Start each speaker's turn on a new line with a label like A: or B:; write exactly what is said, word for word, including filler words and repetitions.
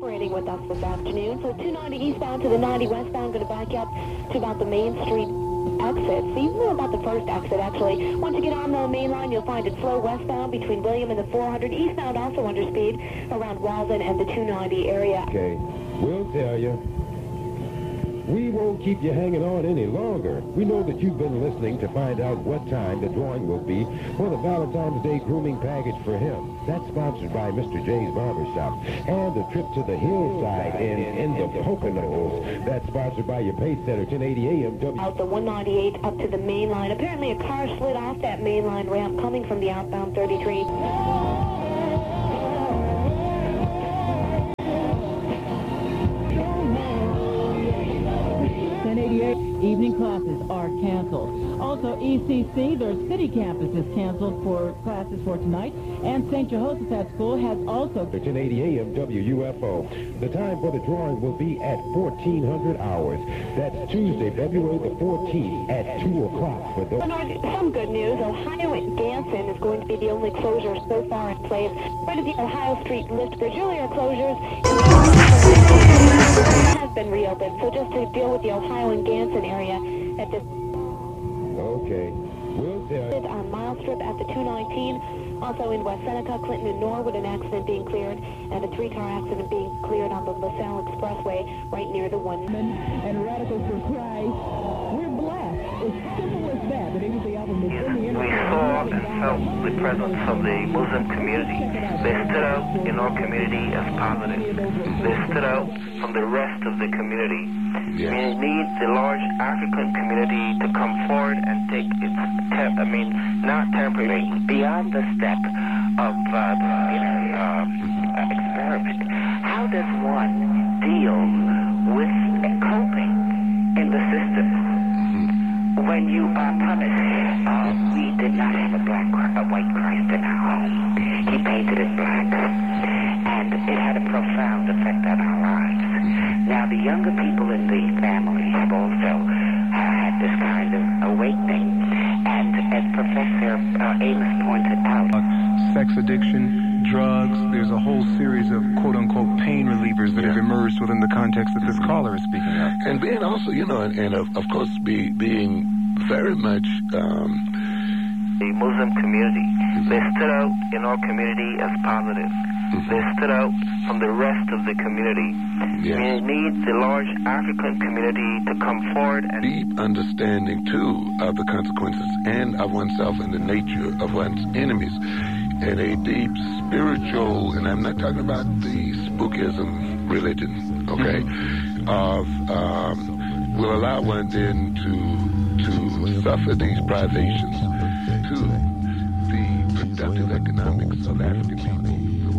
A: Operating with us this afternoon. So two ninety eastbound to the ninety westbound, going to back up to about the Main Street exit. So you know about the first exit, actually. Once you get on the main line, you'll find it slow westbound between William and the four hundred. Eastbound also under speed around Walden and the two ninety area.
B: Okay, we'll tell you. We won't keep you hanging on any longer. We know that you've been listening to find out what time the drawing will be for the Valentine's Day grooming package for him. That's sponsored by Mister J's Barbershop. And the trip to the hillside in, in the Poconos. That's sponsored by your Pace Center, ten eighty A M W.
A: Out the one ninety-eight up to the main line. Apparently a car slid off that main line ramp coming from the outbound thirty-three.
C: Evening classes are canceled. Also, E C C, their city campus is canceled for classes for tonight, and Saint Jehoshaphat School has also...
B: ten eighty A M W U F O. The time for the drawing will be at fourteen hundred hours. That's Tuesday, February the fourteenth at two o'clock. For those...
A: Some good news. Ohio at Ganson is going to be the only closure so far in place. Right at the Ohio Street lift bridge. Earlier closures have been reopened. So just to deal with the Ohio and Ganson area at this...
B: Okay. We'll tell you.
A: On mile strip at the two nineteen. Also in West Seneca, Clinton, and Norwood, an accident being cleared, and a three-car accident being cleared on the LaSalle Expressway right near the one.
C: And Radicals for Christ, we're blessed. It's simple as that. That anything album is in the
D: We saw and felt the presence of the Muslim community. They stood out in our community as positive. They stood out from the rest of the community.
E: Yes.
D: We need the large African community to come forward and take its, te- I mean, not temporary, beyond the step of, uh, you know, uh, experiment. How does one deal with coping in the system when you are punished? Uh, we did not have a black, a white Christ in our home. He painted it black, and it had a profound effect on our lives. Now, the younger people in the family have also uh, had this kind of awakening, and as Professor uh, Amos pointed out,
F: uh, sex addiction, drugs, there's a whole series of quote-unquote pain relievers that yeah. have emerged within the context that this caller is speaking of.
E: And being also, you know, and, and of, of course, be, being very much... Um,
D: the Muslim community, they stood out in our community as positive. They stood out from the rest of the community.
E: Yes.
D: We need the large African community to come forward and...
E: Deep understanding, too, of the consequences and of oneself and the nature of one's enemies. And a deep spiritual, and I'm not talking about the spookism religion, okay, mm-hmm. of, um, will allow one then to, to suffer these privations to the productive economics of African people.